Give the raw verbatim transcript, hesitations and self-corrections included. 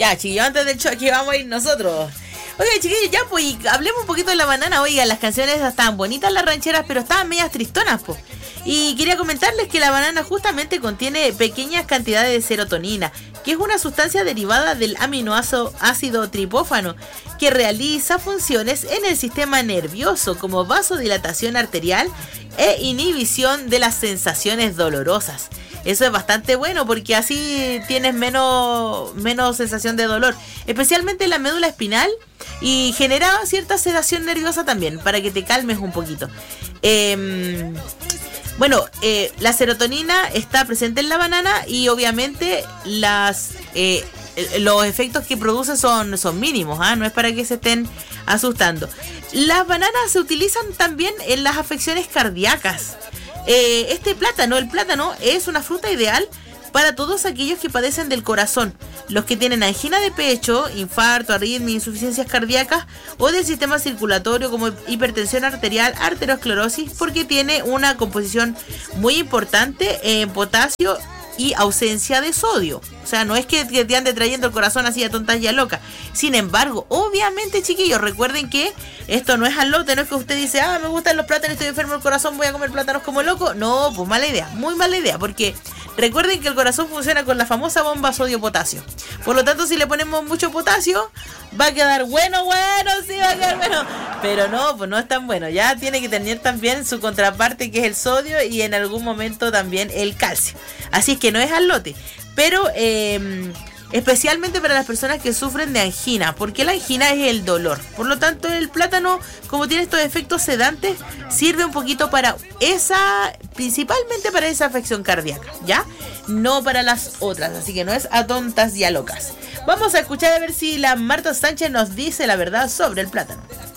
Ya, chiquillos, antes del choque vamos a ir nosotros. Oiga, chiquillos, ya, pues, y hablemos un poquito de la banana. Oiga, las canciones estaban bonitas, las rancheras, pero estaban medias tristonas, pues. Y quería comentarles que la banana justamente contiene pequeñas cantidades de serotonina, que es una sustancia derivada del aminoácido triptófano, que realiza funciones en el sistema nervioso como vasodilatación arterial e inhibición de las sensaciones dolorosas. Eso es bastante bueno porque así tienes menos, menos sensación de dolor, especialmente en la médula espinal, y genera cierta sedación nerviosa también, para que te calmes un poquito. Eh, bueno, eh, la serotonina está presente en la banana y obviamente las... Eh, los efectos que produce son, son mínimos, ¿eh? No es para que se estén asustando. Las bananas se utilizan también en las afecciones cardíacas. Eh, este plátano, el plátano es una fruta ideal para todos aquellos que padecen del corazón, los que tienen angina de pecho, infarto, arritmia, insuficiencias cardíacas o del sistema circulatorio como hipertensión arterial, arteriosclerosis, porque tiene una composición muy importante en potasio y ausencia de sodio. O sea, no es que, que te ande trayendo el corazón así a tontas y a locas. Sin embargo, obviamente, chiquillos, recuerden que esto no es al lote. No es que usted dice, ah, me gustan los plátanos, estoy enfermo del corazón, voy a comer plátanos como loco. No, pues mala idea, muy mala idea, porque recuerden que el corazón funciona con la famosa bomba sodio-potasio. Por lo tanto, si le ponemos mucho potasio, va a quedar bueno, bueno, sí va a quedar bueno. Pero no, pues no es tan bueno. Ya tiene que tener también su contraparte, que es el sodio, y en algún momento también el calcio. Así es que no es al lote. Pero eh, especialmente para las personas que sufren de angina, porque la angina es el dolor. Por lo tanto, el plátano, como tiene estos efectos sedantes, sirve un poquito para esa, principalmente para esa afección cardíaca, ¿ya? No para las otras, así que no es a tontas y a locas. Vamos a escuchar a ver si la Marta Sánchez nos dice la verdad sobre el plátano.